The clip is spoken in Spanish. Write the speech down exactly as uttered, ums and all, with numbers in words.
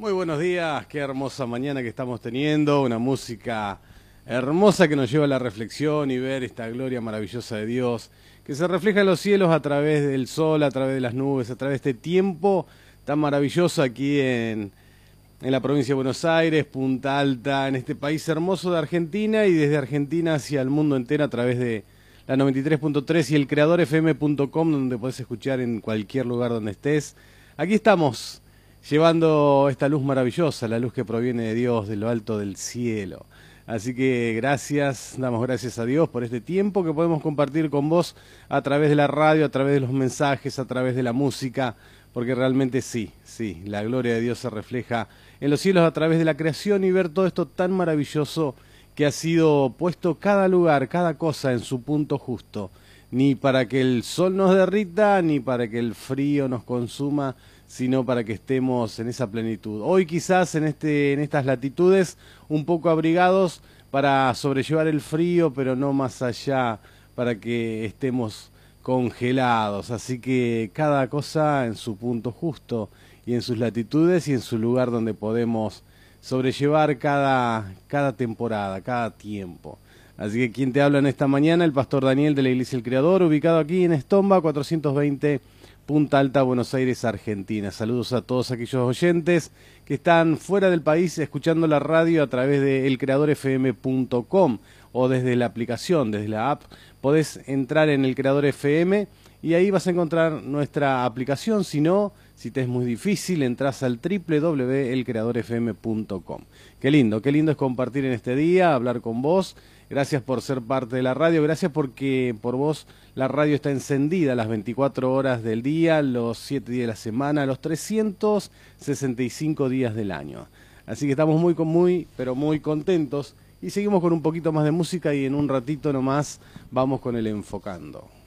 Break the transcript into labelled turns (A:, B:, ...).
A: Muy buenos días, qué hermosa mañana que estamos teniendo, una música hermosa que nos lleva a la reflexión y ver esta gloria maravillosa de Dios, que se refleja en los cielos a través del sol, a través de las nubes, a través de este tiempo tan maravilloso aquí en, en la provincia de Buenos Aires, Punta Alta, en este país hermoso de Argentina y desde Argentina hacia el mundo entero a través de la noventa y tres punto tres y el creador f m punto com, donde podés escuchar en cualquier lugar donde estés. Aquí estamos, llevando esta luz maravillosa, la luz que proviene de Dios, de lo alto del cielo. Así que gracias, damos gracias a Dios por este tiempo que podemos compartir con vos a través de la radio, a través de los mensajes, a través de la música, porque realmente sí, sí, la gloria de Dios se refleja en los cielos a través de la creación y ver todo esto tan maravilloso que ha sido puesto cada lugar, cada cosa en su punto justo, ni para que el sol nos derrita, ni para que el frío nos consuma, sino para que estemos en esa plenitud. Hoy quizás en, este, en estas latitudes un poco abrigados para sobrellevar el frío, pero no más allá para que estemos congelados. Así que cada cosa en su punto justo y en sus latitudes y en su lugar donde podemos sobrellevar cada, cada temporada, cada tiempo. Así que quien te habla en esta mañana, el pastor Daniel de la Iglesia El Creador, ubicado aquí en Estomba, cuatrocientos veinte, Punta Alta, Buenos Aires, Argentina. Saludos a todos aquellos oyentes que están fuera del país escuchando la radio a través de el creador f m punto com o desde la aplicación, desde la app. Podés entrar en El Creador F M y ahí vas a encontrar nuestra aplicación. Si no, si te es muy difícil, entras al w w w punto el creador f m punto com. Qué lindo, qué lindo es compartir en este día, hablar con vos. Gracias por ser parte de la radio, gracias porque por vos la radio está encendida las veinticuatro horas del día, los siete días de la semana, los trescientos sesenta y cinco días del año. Así que estamos muy, muy, pero muy contentos y seguimos con un poquito más de música y en un ratito nomás vamos con el Enfocando.